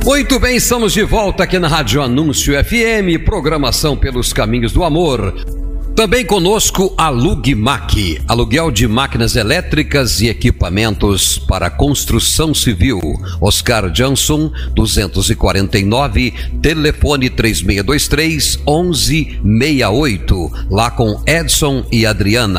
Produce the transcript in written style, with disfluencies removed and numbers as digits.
Muito bem, estamos de volta aqui na Rádio Anúncio FM, programação pelos caminhos do amor. Também conosco a Lugmac, aluguel de máquinas elétricas e equipamentos para construção civil. Oscar Johnson, 249, telefone 3623-1168, lá com Edson e Adriana.